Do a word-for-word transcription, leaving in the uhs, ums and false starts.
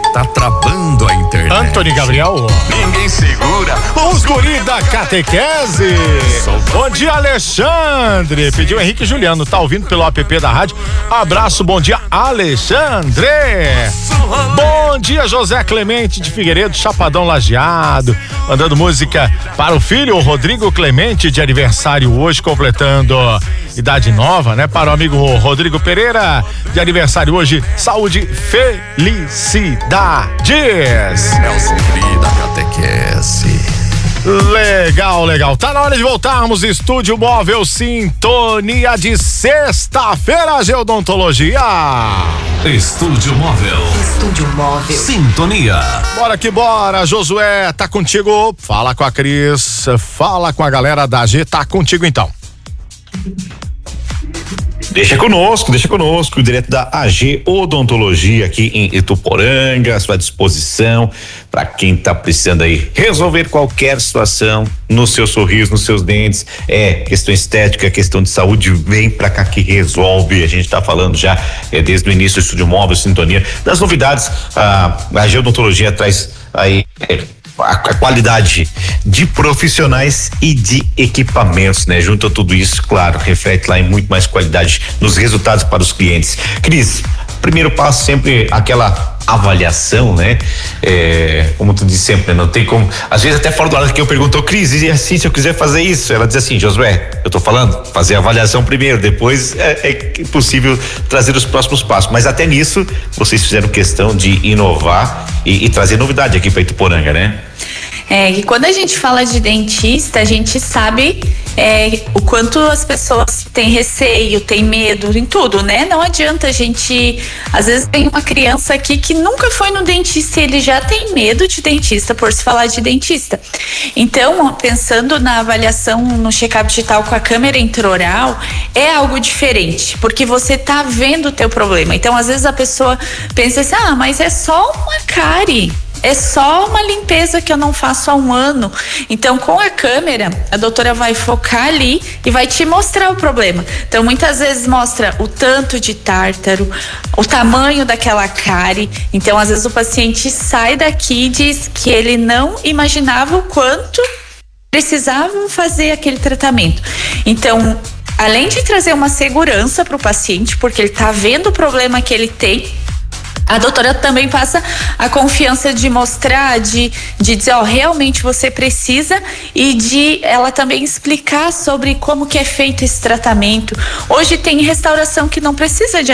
Está travando a internet. Antony Gabriel. Ninguém segura. Os guri da catequese. Bom dia, Alexandre. Pediu Henrique Juliano. Tá ouvindo pelo app da rádio? Abraço, bom dia, Alexandre. Bom dia, José Clemente de Figueiredo, Chapadão Lajeado. Mandando música para o filho, o Rodrigo Clemente, de aniversário hoje, completando idade nova, né? Para o amigo Rodrigo Pereira, de aniversário hoje. Saúde, felicidades. É o segredo da catequese. Legal, legal. Tá na hora de voltarmos. Estúdio Móvel Sintonia de sexta-feira, Geodontologia. Estúdio Móvel. Estúdio Móvel. Sintonia. Bora que bora, Josué, tá contigo. Fala com a Cris, fala com a galera da G, tá contigo então. Deixa conosco, deixa conosco, direto da A G Odontologia aqui em Ituporanga, à sua disposição para quem tá precisando aí resolver qualquer situação no seu sorriso, nos seus dentes, é questão estética, questão de saúde, vem pra cá que resolve. A gente tá falando já é, desde o início do Estúdio Móvel Sintonia das novidades. A, a G Odontologia traz aí é, A, a qualidade de profissionais e de equipamentos, né? Junto a tudo isso, claro, reflete lá em muito mais qualidade nos resultados para os clientes. Cris, primeiro passo sempre aquela avaliação, né? É, como tu disse sempre, né? Não tem como, às vezes até fora do ar que eu pergunto, Cris, e assim, se eu quiser fazer isso? Ela diz assim, Josué, eu tô falando, fazer a avaliação primeiro, depois é, é possível trazer os próximos passos, mas até nisso vocês fizeram questão de inovar e, e trazer novidade aqui para Ituporanga, né? É, e quando a gente fala de dentista, a gente sabe é, o quanto as pessoas têm receio, têm medo em tudo, né? Não adianta a gente, às vezes tem uma criança aqui que nunca foi no dentista e ele já tem medo de dentista por se falar de dentista. Então, pensando na avaliação no check-up digital com a câmera intraoral, é algo diferente, porque você tá vendo o teu problema. Então, às vezes a pessoa pensa assim, ah, mas é só uma cárie. É só uma limpeza que eu não faço há um ano. Então, com a câmera, a doutora vai focar ali e vai te mostrar o problema. Então, muitas vezes mostra o tanto de tártaro, o tamanho daquela cárie. Então, às vezes o paciente sai daqui e diz que ele não imaginava o quanto precisavam fazer aquele tratamento. Então, além de trazer uma segurança para o paciente, porque ele está vendo o problema que ele tem, a doutora também passa a confiança de mostrar, de, de dizer, ó, realmente você precisa, e de ela também explicar sobre como que é feito esse tratamento. Hoje tem restauração que não precisa de